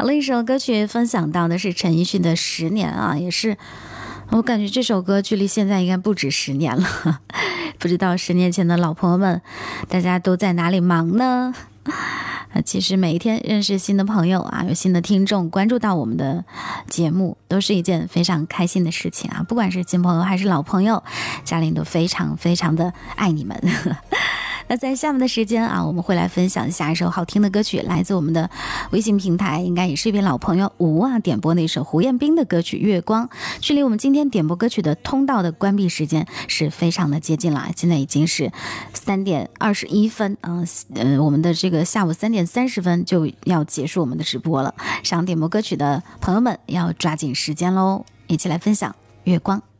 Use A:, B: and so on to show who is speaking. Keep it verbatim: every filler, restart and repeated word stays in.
A: 好了，一首歌曲分享到的是陈奕迅的《十年》啊，也是我感觉这首歌距离现在应该不止十年了。不知道十年前的老朋友们，大家都在哪里忙呢？其实每一天认识新的朋友啊，有新的听众关注到我们的节目，都是一件非常开心的事情啊！不管是新朋友还是老朋友，嘉玲都非常非常的爱你们。那在下面的时间啊，我们会来分享下一首好听的歌曲，来自我们的微信平台，应该也是一位老朋友吴啊点播的一首胡彦斌的歌曲《月光》，距离我们今天点播歌曲的通道的关闭时间是非常的接近了，现在已经是三点二十一分啊，呃，我们的这个下午三点三十分就要结束我们的直播了，想点播歌曲的朋友们要抓紧时间喽，一起来分享《月光》。